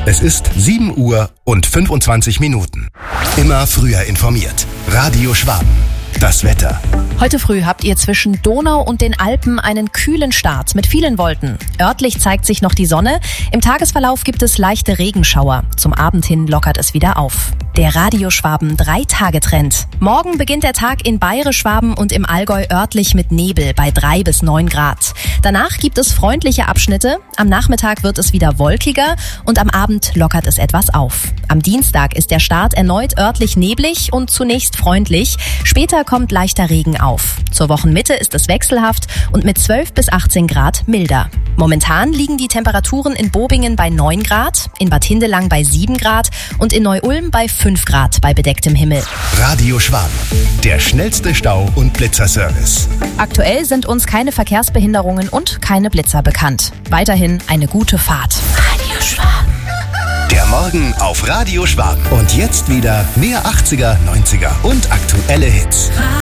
Es ist 7 Uhr und 25 Minuten. Immer früher informiert. Radio Schwaben. Das Wetter. Heute früh habt ihr zwischen Donau und den Alpen einen kühlen Start mit vielen Wolken. Örtlich zeigt sich noch die Sonne. Im Tagesverlauf gibt es leichte Regenschauer. Zum Abend hin lockert es wieder auf. Der Radio Schwaben 3-Tage-Trend. Morgen beginnt der Tag in Bayerisch-Schwaben und im Allgäu örtlich mit Nebel bei 3 bis 9 Grad. Danach gibt es freundliche Abschnitte. Am Nachmittag wird es wieder wolkiger und am Abend lockert es etwas auf. Am Dienstag ist der Start erneut örtlich neblig und zunächst freundlich. Später kommt leichter Regen auf. Zur Wochenmitte ist es wechselhaft und mit 12 bis 18 Grad milder. Momentan liegen die Temperaturen in Bobingen bei 9 Grad, in Bad Hindelang bei 7 Grad und in Neu-Ulm bei 5 Grad bei bedecktem Himmel. Radio Schwaben. Der schnellste Stau- und Blitzerservice. Aktuell sind uns keine Verkehrsbehinderungen und keine Blitzer bekannt. Weiterhin eine gute Fahrt. Radio Schwaben. Der Morgen auf Radio Schwaben. Und jetzt wieder mehr 80er, 90er und aktuelle Hits.